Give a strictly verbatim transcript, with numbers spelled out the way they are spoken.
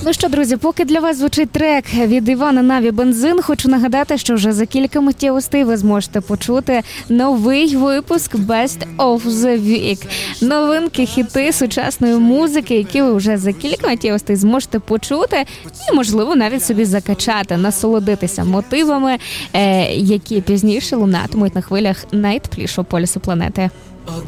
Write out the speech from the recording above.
Ну що, друзі, поки для вас звучить трек від Івана Наві «Бензин», хочу нагадати, що вже за кілька миттєвостей ви зможете почути новий випуск Best of the Week. Новинки, хіти сучасної музики, які ви вже за кілька миттєвостей зможете почути і, можливо, навіть собі закачати, насолодитися мотивами, які пізніше лунатимуть на хвилях найтеплішого полюсу планети.